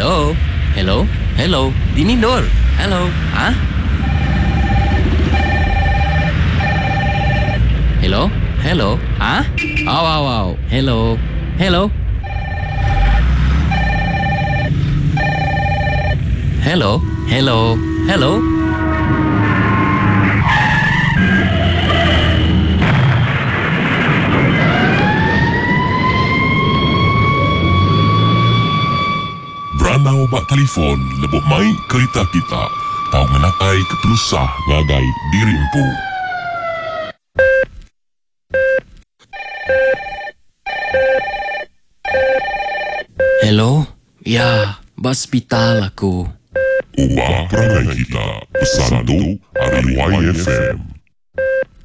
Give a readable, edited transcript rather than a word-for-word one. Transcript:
Hello? Hello? Hello? Dinindor? Hello? Ha? Hello? Hello? Ha? Aw, aw, aw. Hello? Hello? Hello? Hello? Hello? Beranaw ba telefon lebok mai kereta kita. Tau menakai ketelusah ngagai dirimpu. Hello? Ya, hospital aku. Ubah perangai kita. Pesan tu hari YFM.